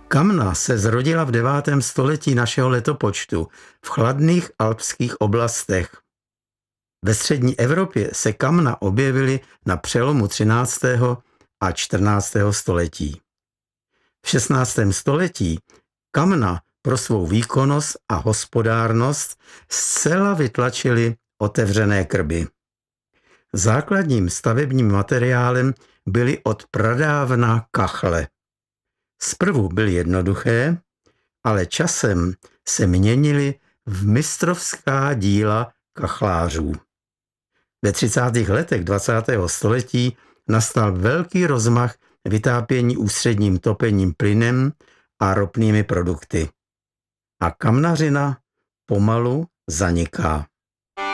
Kamna se zrodila v 9. století našeho letopočtu v chladných alpských oblastech. Ve střední Evropě se kamna objevily na přelomu 13. a 14. století. V 16. století kamna pro svou výkonnost a hospodárnost zcela vytlačily otevřené krby. Základním stavebním materiálem byly od pradávna kachle. Zprvu byly jednoduché, ale časem se měnily v mistrovská díla kachlářů. Ve 30. letech 20. století nastal velký rozmach vytápění ústředním topením plynem a ropnými produkty. A kamnařina pomalu zaniká.